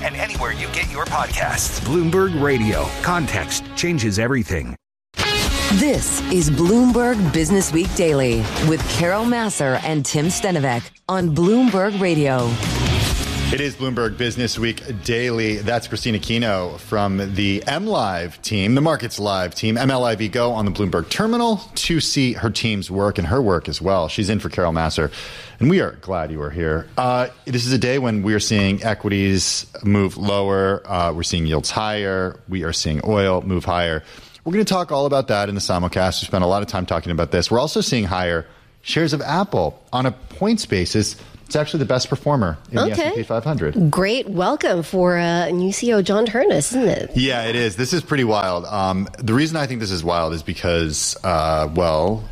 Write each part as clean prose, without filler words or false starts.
and anywhere you get your podcasts. Bloomberg Radio. Context changes everything. This is Bloomberg Business Week Daily with Carol Massar and Tim Stenovec on Bloomberg Radio. It is Bloomberg Business Week Daily. That's Christina Kino from the MLive team, the Markets Live team, MLive Go on the Bloomberg Terminal to see her team's work and her work as well. She's in for Carol Massar, and we are glad you are here. This is a day when we are seeing equities move lower. We're seeing yields higher. We are seeing oil move higher. We're going to talk all about that in the simulcast. We spent a lot of time talking about this. We're also seeing higher shares of Apple on a points basis. It's actually the best performer in the S&P 500. Great welcome for new CEO John Ternus, isn't it? Yeah, it is. This is pretty wild. The reason I think this is wild is because, we all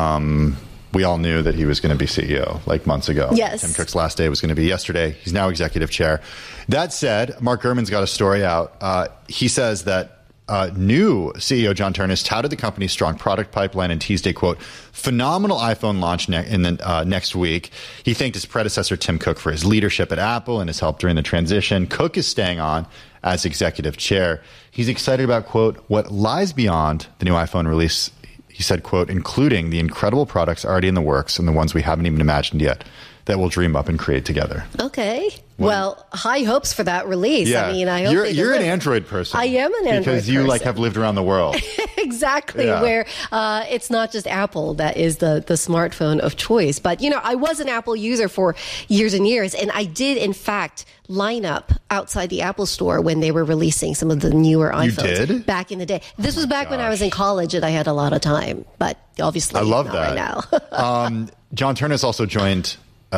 knew that he was going to be CEO like months ago. Yes. Tim Cook's last day was going to be yesterday. He's now executive chair. That said, Mark Gurman's got a story out. He says that new CEO John Ternus touted the company's strong product pipeline and teased a, quote, phenomenal iPhone launch next week. He thanked his predecessor, Tim Cook, for his leadership at Apple and his help during the transition. Cook is staying on as executive chair. He's excited about, quote, what lies beyond the new iPhone release. He said, quote, including the incredible products already in the works and the ones we haven't even imagined yet that we'll dream up and create together. Okay. Well, high hopes for that release. Yeah. I mean, I hope you're an Android person. I am an Android because you person. have lived around the world. Exactly. Yeah. Where it's not just Apple that is the smartphone of choice. But, I was an Apple user for years and years. And I did, in fact, line up outside the Apple store when they were releasing some of the newer iPhones. You did? Back in the day. This was back when I was in college and I had a lot of time. But obviously, I love not that. right now. John Ternus also joined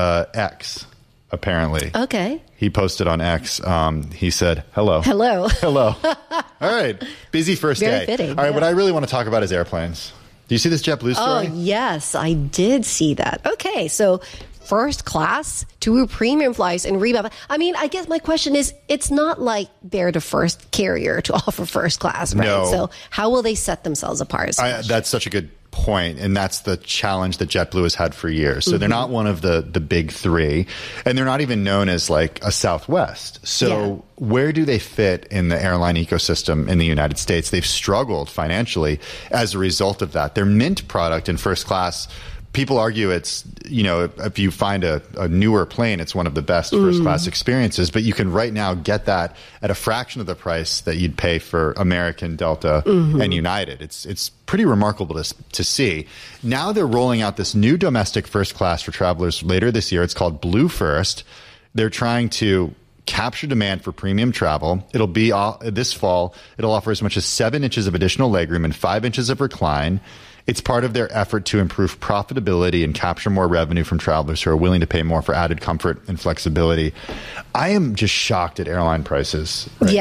X, apparently. Okay. He posted on X. He said, hello. Hello. Hello. All right. Busy first Very day. fitting, All right. yeah. What I really want to talk about is airplanes. Do you see this JetBlue story? Oh, yes, I did see that. Okay, so first class to premium flights and rebound. I mean, I guess my question is, it's not like they're the first carrier to offer first class, right? No. So how will they set themselves apart? That's such a good point, and that's the challenge that JetBlue has had for years. So they're not one of the big three, and they're not even known as like a Southwest. So where do they fit in the airline ecosystem in the United States? They've struggled financially as a result of that. Their Mint product in first class, people argue it's, if you find a newer plane, it's one of the best first class experiences, but you can right now get that at a fraction of the price that you'd pay for American, Delta, and United. It's pretty remarkable to see. Now they're rolling out this new domestic first class for travelers later this year. It's called Blue First. They're trying to capture demand for premium travel. It'll be this fall. It'll offer as much as 7 inches of additional legroom and 5 inches of recline. It's part of their effort to improve profitability and capture more revenue from travelers who are willing to pay more for added comfort and flexibility. I am just shocked at airline prices right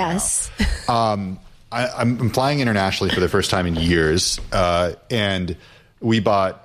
now. I'm flying internationally for the first time in years, and we bought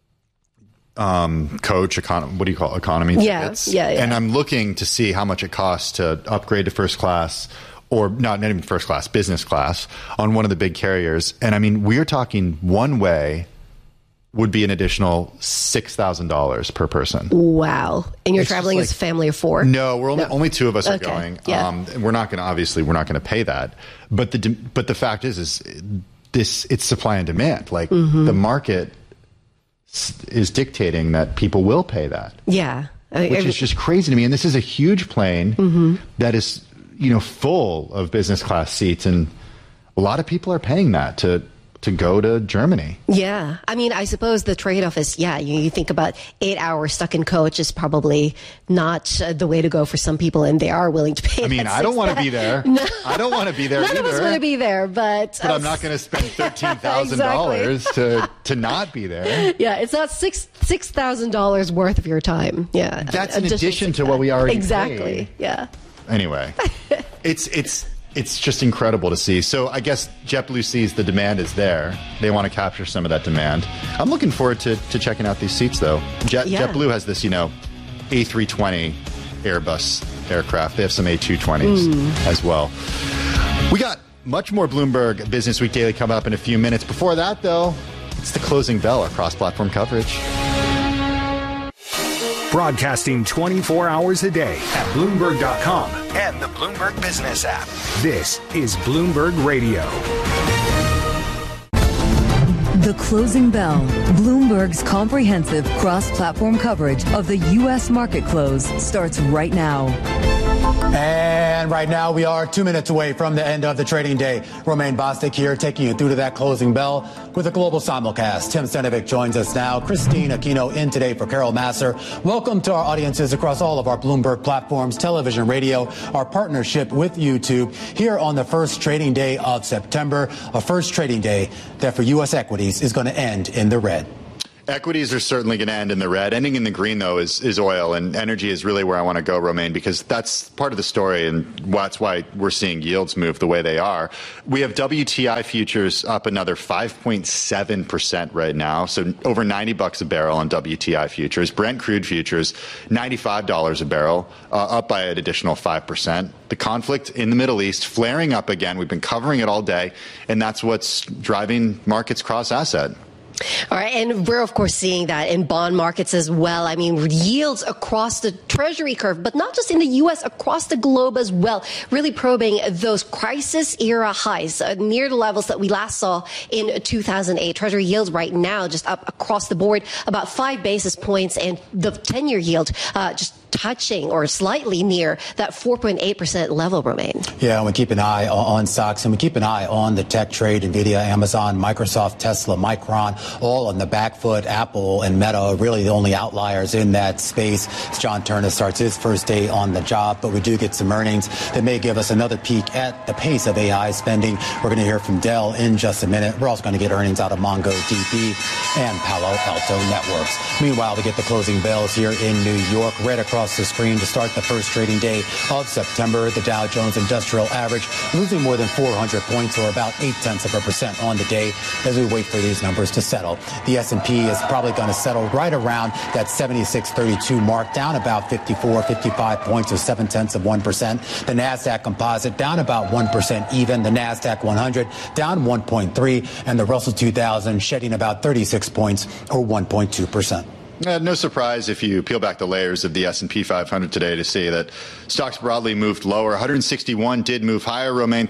coach economy tickets. Yeah. And I'm looking to see how much it costs to upgrade to first class, or not even first class, business class on one of the big carriers. And I mean, we're talking one way would be an additional $6,000 per person. Wow. And you're traveling as a family of 4? No, we're only 2 of us are going. Yeah. We're not going to pay that. But the fact is it's supply and demand. Like the market is dictating that people will pay that. Yeah. Which is just crazy to me. And this is a huge plane that is, full of business class seats, and a lot of people are paying that to go to Germany. Yeah. I mean, I suppose the trade-off is, you think about 8 hours stuck in coach is probably not the way to go for some people, and they are willing to pay. I mean, I don't want to be there. No. I don't want to be there None either. of us want to be there, but I'm not going to spend $13,000 to not be there. Yeah, it's not $6,000 worth of your time. Yeah. That's in addition to what we already Exactly. paid. Yeah. Anyway, it's just incredible to see. So I guess JetBlue sees the demand is there. They want to capture some of that demand. I'm looking forward to checking out these seats, though. JetBlue has this, A320 Airbus aircraft. They have some A220s as well. We got much more Bloomberg Business Week Daily coming up in a few minutes. Before that, though, it's the closing bell, our cross-platform coverage. Broadcasting 24 hours a day at Bloomberg.com and the Bloomberg Business app. This is Bloomberg Radio. The Closing Bell, Bloomberg's comprehensive cross-platform coverage of the U.S. market close starts right now. And right now we are 2 minutes away from the end of the trading day. Romaine Bostick here taking you through to that closing bell with a global simulcast. Tim Stenovic joins us now. Christine Aquino in today for Carol Massar. Welcome to our audiences across all of our Bloomberg platforms, television, radio, our partnership with YouTube here on the first trading day of September, a first trading day that for U.S. equities is going to end in the red. Equities are certainly going to end in the red. Ending in the green, though, is oil, and energy is really where I want to go, Romaine, because that's part of the story, and that's why we're seeing yields move the way they are. We have WTI futures up another 5.7% right now, so over $90 a barrel on WTI futures. Brent crude futures, $95 a barrel, up by an additional 5%. The conflict in the Middle East flaring up again. We've been covering it all day, and that's what's driving markets cross-asset. All right. And we're, of course, seeing that in bond markets as well. I mean, yields across the Treasury curve, but not just in the U.S., across the globe as well, really probing those crisis era highs near the levels that we last saw in 2008. Treasury yields right now just up across the board about 5 basis points, and the 10-year yield just touching or slightly near that 4.8% level, Romaine. Yeah, and we keep an eye on stocks, and we keep an eye on the tech trade. NVIDIA, Amazon, Microsoft, Tesla, Micron, all on the back foot. Apple and Meta are really the only outliers in that space. John Turner starts his first day on the job, but we do get some earnings that may give us another peek at the pace of AI spending. We're going to hear from Dell in just a minute. We're also going to get earnings out of MongoDB and Palo Alto Networks. Meanwhile, we get the closing bells here in New York, right across the screen to start the first trading day of September. The Dow Jones Industrial Average losing more than 400 points, or about 0.8% on the day, as we wait for these numbers to settle. The S&P is probably going to settle right around that 76.32 mark, down about 55 points, or 0.7%. The Nasdaq Composite down about 1% even. The Nasdaq 100 down 1.3, and the Russell 2000 shedding about 36 points, or 1.2%. No surprise if you peel back the layers of the S&P 500 today to see that stocks broadly moved lower. 161 did move higher. Romaine,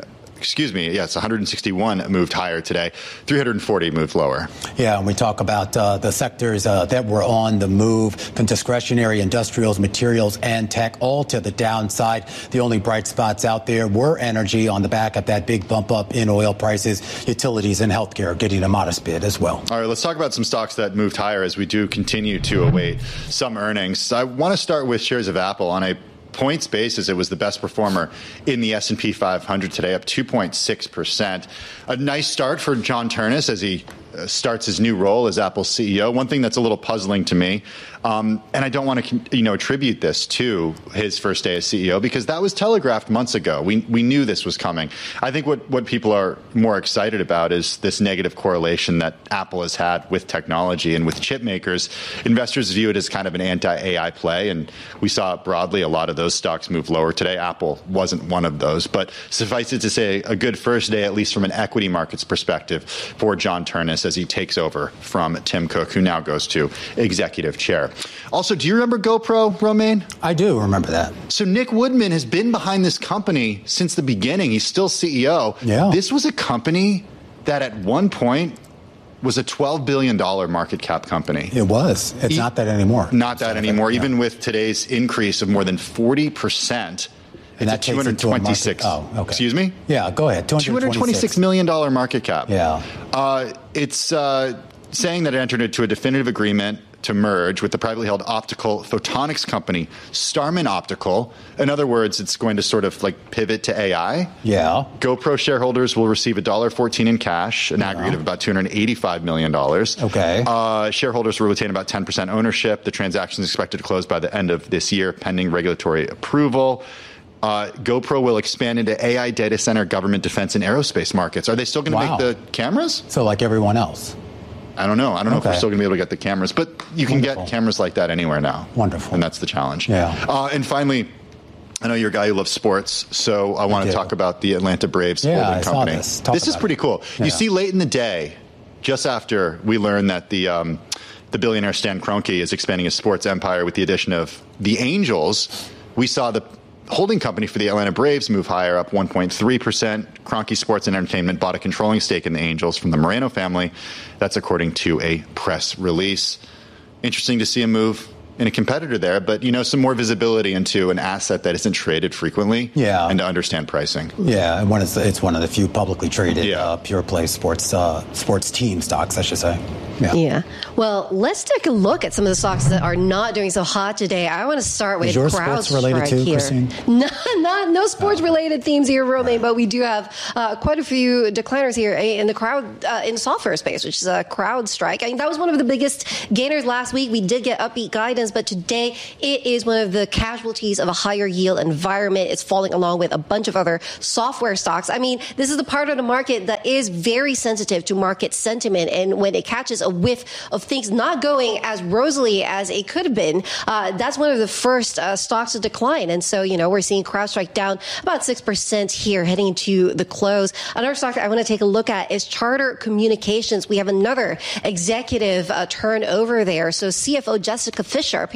161 moved higher today. 340 moved lower. Yeah, and we talk about the sectors that were on the move, from discretionary, industrials, materials, and tech, all to the downside. The only bright spots out there were energy on the back of that big bump up in oil prices. Utilities and healthcare getting a modest bid as well. All right, let's talk about some stocks that moved higher as we do continue to await some earnings. I want to start with shares of Apple. On a points basis, it was the best performer in the S&P 500 today, up 2.6%. A nice start for John Ternus as he starts his new role as Apple's CEO. One thing that's a little puzzling to me, and I don't want to attribute this to his first day as CEO, because that was telegraphed months ago. We knew this was coming. I think what people are more excited about is this negative correlation that Apple has had with technology and with chip makers. Investors view it as kind of an anti-AI play, and we saw broadly a lot of those stocks move lower today. Apple wasn't one of those, but suffice it to say, a good first day, at least from an equity markets perspective, for John Ternus as he takes over from Tim Cook, who now goes to executive chair. Also, do you remember GoPro, Romaine? I do remember that. So Nick Woodman has been behind this company since the beginning. He's still CEO. Yeah. This was a company that at one point was a $12 billion market cap company. It was. It's not that anymore. Not that anymore, even with today's increase of more than 40%. And that takes it to a market. Oh, okay. Excuse me? Yeah, go ahead. $226 million market cap. Yeah. It's saying that it entered into a definitive agreement to merge with the privately held optical photonics company, Starman Optical. In other words, it's going to sort of like pivot to AI. Yeah. GoPro shareholders will receive $1.14 in cash, an aggregate of about $285 million. Okay. Shareholders will retain about 10% ownership. The transaction is expected to close by the end of this year, pending regulatory approval. GoPro will expand into AI, data center, government, defense, and aerospace markets. Are they still going to make the cameras? So like everyone else? I don't know. I don't know if we're still going to be able to get the cameras, but you can get cameras like that anywhere now. Wonderful. And that's the challenge. Yeah. And finally, I know you're a guy who loves sports, so I want to talk about the Atlanta Braves holding company. This is pretty cool. Yeah. You see, late in the day, just after we learned that the the billionaire Stan Kroenke is expanding his sports empire with the addition of the Angels. We saw the holding company for the Atlanta Braves move higher, up 1.3%. Kroenke Sports and Entertainment bought a controlling stake in the Angels from the Moreno family. That's according to a press release. Interesting to see a move in a competitor there, but, some more visibility into an asset that isn't traded frequently and to understand pricing. Yeah, and it's one of the few publicly traded pure play sports team stocks, I should say. Yeah. Well, let's take a look at some of the stocks that are not doing so hot today. I want to start with CrowdStrike sports related too, here. Christine? No sports related themes here, Romain, but we do have quite a few decliners here in the in software space, which is CrowdStrike. I mean, that was one of the biggest gainers last week. We did get upbeat guidance, but today it is one of the casualties of a higher yield environment. It's falling along with a bunch of other software stocks. I mean, this is the part of the market that is very sensitive to market sentiment, and when it catches a whiff of things not going as rosily as it could have been, that's one of the first stocks to decline. And so, we're seeing CrowdStrike down about 6% here heading into the close. Another stock that I want to take a look at is Charter Communications. We have another executive turnover there. So CFO Jessica Fisher